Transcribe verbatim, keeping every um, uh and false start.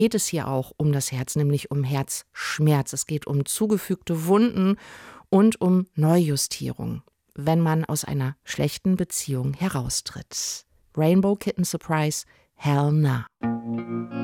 geht es hier auch um das Herz, nämlich um Herzschmerz. Es geht um zugefügte Wunden und um Neujustierung, wenn man aus einer schlechten Beziehung heraustritt. Rainbow Kitten Surprise, Hell Nah.